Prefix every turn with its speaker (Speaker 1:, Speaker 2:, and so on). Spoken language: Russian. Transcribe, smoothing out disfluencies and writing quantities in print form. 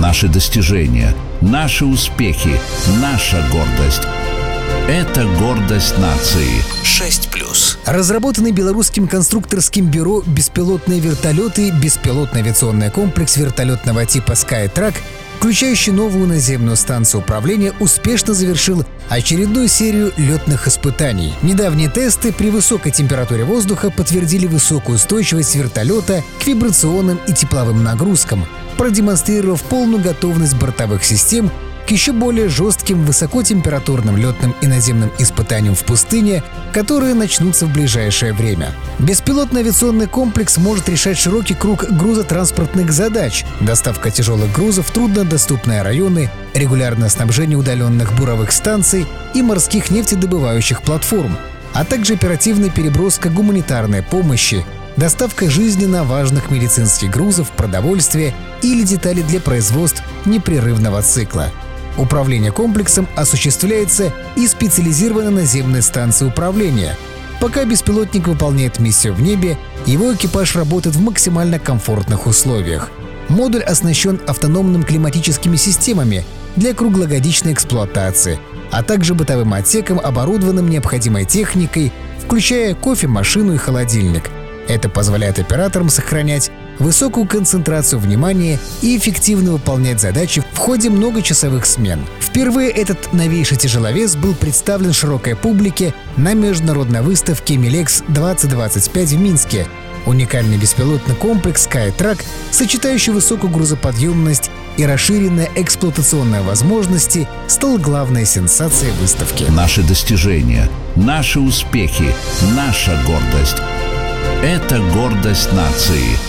Speaker 1: Наши достижения, наши успехи, наша гордость. Это гордость нации. 6+.
Speaker 2: Разработанный белорусским конструкторским бюро беспилотные вертолеты, беспилотный авиационный комплекс вертолетного типа SkyTrack, включающий новую наземную станцию управления, успешно завершил очередную серию летных испытаний. Недавние тесты при высокой температуре воздуха подтвердили высокую устойчивость вертолета к вибрационным и тепловым нагрузкам, продемонстрировав полную готовность бортовых систем к еще более жестким высокотемпературным летным и наземным испытаниям в пустыне, которые начнутся в ближайшее время. Беспилотный авиационный комплекс может решать широкий круг грузотранспортных задач: доставка тяжелых грузов в труднодоступные районы, регулярное снабжение удаленных буровых станций и морских нефтедобывающих платформ, а также оперативная переброска гуманитарной помощи, доставка жизненно важных медицинских грузов, продовольствия или деталей для производств непрерывного цикла. Управление комплексом осуществляется из специализированной наземной станции управления. Пока беспилотник выполняет миссию в небе, его экипаж работает в максимально комфортных условиях. Модуль оснащен автономными климатическими системами для круглогодичной эксплуатации, а также бытовым отсеком, оборудованным необходимой техникой, включая кофемашину и холодильник. Это позволяет операторам сохранять высокую концентрацию внимания и эффективно выполнять задачи в ходе многочасовых смен. Впервые этот новейший тяжеловес был представлен широкой публике на международной выставке Milex 2025 в Минске. Уникальный беспилотный комплекс SkyTrack, сочетающий высокую грузоподъемность и расширенные эксплуатационные возможности, стал главной сенсацией выставки.
Speaker 1: Наши достижения, наши успехи, наша гордость. Это гордость нации.